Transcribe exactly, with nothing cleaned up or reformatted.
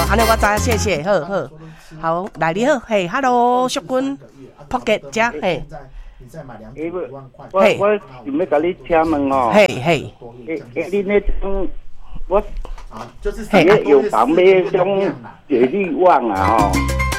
安尼我知，谢谢，好好好，来你好，嘿 ，Hello， 淑君，扑吉家，嘿。 欸、我我我想要甲你请问哦， 嘿嘿， 诶诶，你那种我，啊，就是有讲买种月历旺啊，吼。